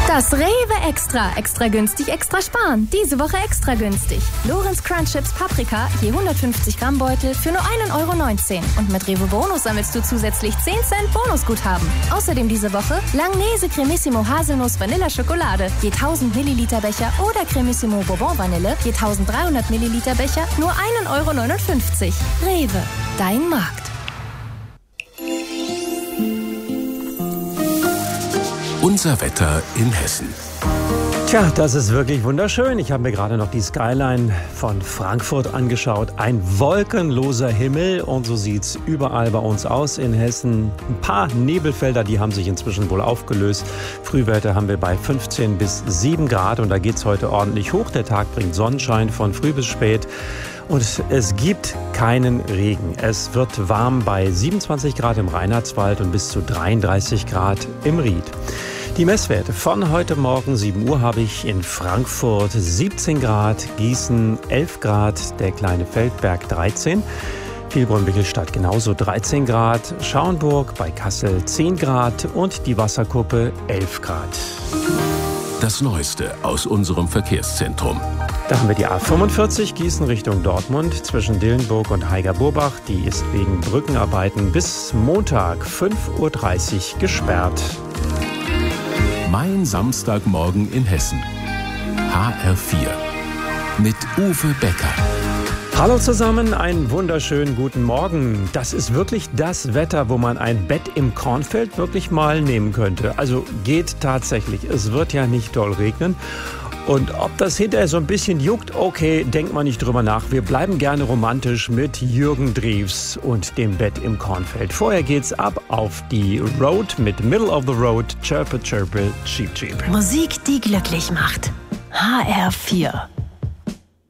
Das Rewe Extra. Extra günstig, extra sparen. Diese Woche extra günstig. Lorenz Crunch Chips Paprika, je 150 Gramm Beutel für nur 1,19 €. Und mit Rewe Bonus sammelst du zusätzlich 10 Cent Bonusguthaben. Außerdem diese Woche Langnese Cremissimo Haselnuss Vanilla Schokolade, je 1000 Milliliter Becher oder Cremissimo Bourbon Vanille, je 1300 Milliliter Becher, nur 1,59 €. Rewe, dein Markt. Unser Wetter in Hessen. Tja, das ist wirklich wunderschön. Ich habe mir gerade noch die Skyline von Frankfurt angeschaut. Ein wolkenloser Himmel und so sieht's überall bei uns aus in Hessen. Ein paar Nebelfelder, die haben sich inzwischen wohl aufgelöst. Frühwerte haben wir bei 15 bis 7 Grad und da geht's heute ordentlich hoch. Der Tag bringt Sonnenschein von früh bis spät. Und es gibt keinen Regen. Es wird warm bei 27 Grad im Reinhardswald und bis zu 33 Grad im Ried. Die Messwerte von heute Morgen 7 Uhr habe ich in Frankfurt 17 Grad, Gießen 11 Grad, der kleine Feldberg 13, Vilbronn-Bickelstadt genauso 13 Grad, Schauenburg bei Kassel 10 Grad und die Wasserkuppe 11 Grad. Das Neueste aus unserem Verkehrszentrum. Da haben wir die A45 Gießen Richtung Dortmund zwischen Dillenburg und Haiger-Burbach. Die ist wegen Brückenarbeiten bis Montag 5:30 Uhr gesperrt. Mein Samstagmorgen in Hessen. HR4 mit Uwe Becker. Hallo zusammen, einen wunderschönen guten Morgen. Das ist wirklich das Wetter, wo man ein Bett im Kornfeld wirklich mal nehmen könnte. Also geht tatsächlich. Es wird ja nicht doll regnen. Und ob das hinterher so ein bisschen juckt, okay, denkt man nicht drüber nach. Wir bleiben gerne romantisch mit Jürgen Drews und dem Bett im Kornfeld. Vorher geht's ab auf die Road mit Middle of the Road, Chirpe, Chirpe, Cheep, Cheep. Musik, die glücklich macht. HR4.